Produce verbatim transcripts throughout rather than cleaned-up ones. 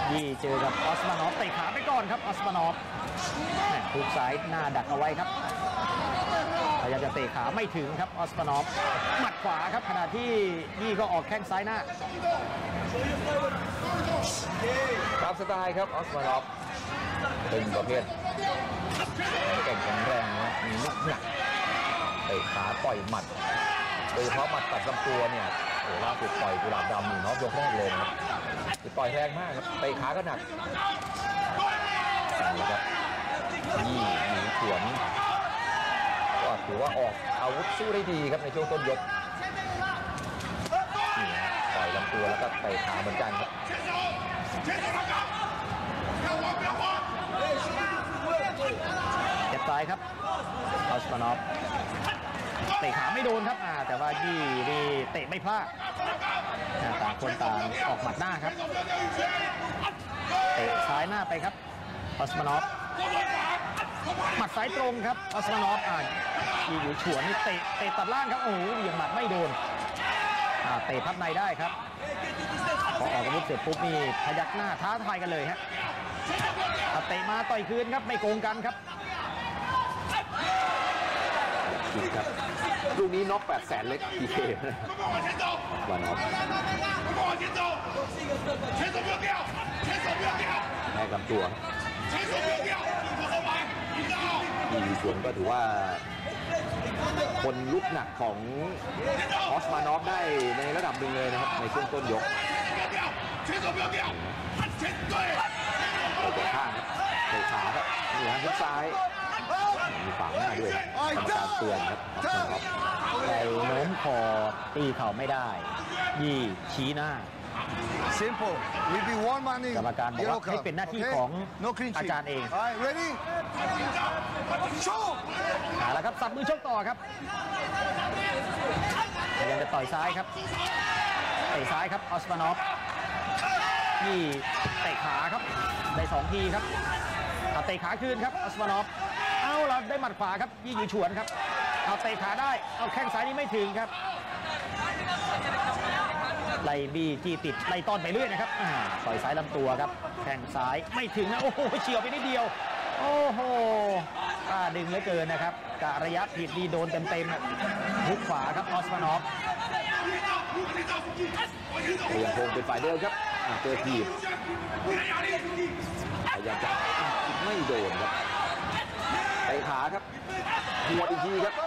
ยี่เจอกับออสมานอฟเตะขาไปก่อนครับออสมานอฟทุกซ้ายหน้าดักเอาไว้ครับพยายามจะเตะขาไม่ถึงครับออสมานอฟหมัดขวาครับขณะที่ยี่ก็ออกแข้งซ้ายหน้าตามสไตล์ครับออสมานอฟเป็นประเภทเก่งแข็งแรงนะมีลูกหนักเตะขาต่อยหมัดโดยเฉพาะหมัดตัดลำตัวเนี่ยโอ้ล่าสุดต่อยกุหลาบดำนี่น็อกยกแรกเลยนะครับต่อยแรงมากครับเตะขาก็หนักนะครับยี่หนีขวนก็ถือว่าออกอาวุธสู้ได้ดีครับในช่วงต้นยกนี่ต่อยลำตัวแล้วก็เตะขาเหมือนกันครับเจ็บซ้ายครับออสมานอฟเตะขาไม่โดนครับอ่าแต่ว่ายี่นี่เตะไม่พลาดต่างคนต่างออกหมัดหน้าครับเตะซ้ายหน้าไปครับออสมานอฟหมัดซ้ายตรงครับออสมานอฟอ่ายี่อยู่ฉวนนี่เตะเตะตัดล่างครับโอ้โหยังหมัดไม่โดนอ่าเตะพับในได้ครับพอออกอาวุธเสร็จปุ๊บนี่พยักหน้าท้าทายกันเลยฮะเตะมาต่อยคืนครับไม่โกงกันครับครับลูกนี้น็อกแปดแสนเล็กพีเควันน็อกแม่กำตัวมีส่วนก็ถือว่าคนลุกหนักของออสมานอฟได้ในระดับหนึ่งเลยนะครับในช่วงต้นยกเตะข้างครับเตะขาครับนี่ฮะทุกซ้ายมีฝาหน้าด้วยกรรมการเตือนครับแต่โน้มคอตีเข่าไม่ได้ยี่ชี้หน้า Simple. We be one man in. กรรมการบอกว่าให้เป็นหน้าที่ของอาจารย์เอง Alright, ready? Show. เอาละครับสับมือชกต่อครับพยายามจะต่อยซ้ายครับเตะซ้ายครับออสมานอฟนี่เตะขาครับได้สองทีครับเตะขาคืนครับออสมานอฟเอาละได้หมัดขวาครับยี่อยู่ฉวนครับเอาเตะขาได้เอาแข้งซ้ายนี่ไม่ถึงครับไล่บีจี้ติดไล่ต้อนไปเรื่อยนะครับต่อยซ้ายลำตัวครับแข้งซ้ายไม่ถึงนะโอ้โหเฉียวไปนิดเดียวโอ้โหกล้าดึงเหลือเกินนะครับกะระยะผิดดีโดนเต็มๆทุกขวาครับออสมานอฟยังคงเป็นฝ่ายเดียวครับเจอทีบพยายามจะไม่โดนครับเตะขาครับหัวอีกทีครับ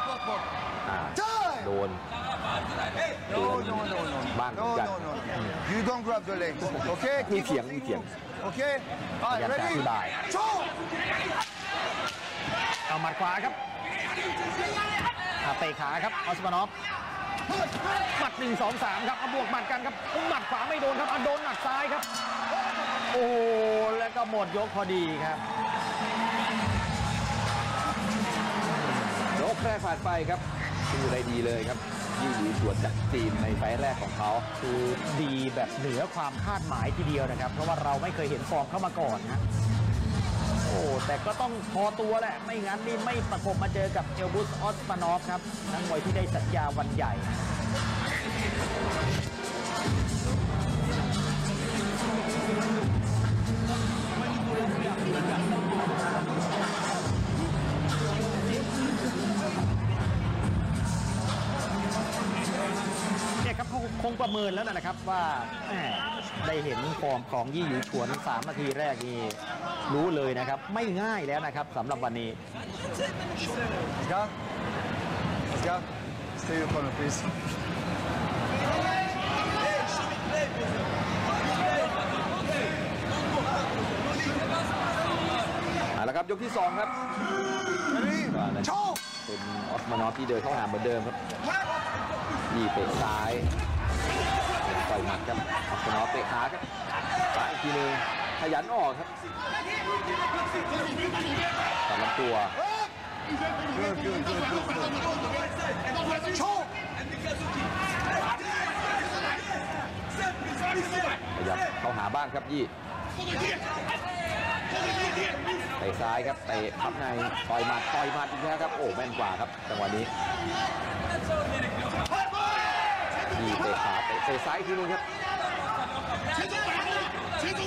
โดนโดนบ้างกัน You don't grab the legs. Okay? มีเถียงมีเถียง Okay? Alright, ready? Show. เอาหมัดขวาครับเตะขาครับออสมานอฟหมัดหนึ่งสองสามครับเอาบวกหมัดกันครับหมัดขวาไม่โดนครับเอาโดนหมัดซ้ายครับโอ้แล้วก็หมดยกพอดีครับยกแรกผ่านไปครับดูได้ดีเลยครับยี่หลีสวนจากจีนในไฟแรกของเขาคือดีแบบเหนือความคาดหมายทีเดียวนะครับเพราะว่าเราไม่เคยเห็นฟอร์มเข้ามาก่อนนะโอ้แต่ก็ต้องพอตัวแหละไม่งั้นนี่ไม่ประกบมาเจอกับเอลบุสออสมานอฟครับนักมวยที่ได้สัญญาวันใหญ่เนี่ยครับเขาคงประเมินแล้วนะครับว่าได้เห็นฟอร์มของยี่หยูฉวนสามนาทีแรกนี่รู้เลยนะครับไม่ง่ายแล้วนะครับสำหรับวันนี้ Let's go. Let's go. Stay in your corner, please. เอาละครับยกที่สองครับ Ready? Show. เป็นออสมานอฟที่เดินเข้าหาเหมือนเดิมครับนี่เตะซ้ายต่อยหมัดครับออสมานอฟเตะขาครับซ้ายอีกทีนึงขยันออกครับตัดลำตัว Good, good, good, good, good. Show. ขยับเข้าหาบ้างครับยี่เตะซ้ายครับเตะพับในต่อยหมัดต่อยหมัดอีกแล้วครับโอ้แม่นกว่าครับจังหวะนี้นี่เตะขาเตะซ้ายอีกทีนึงครับ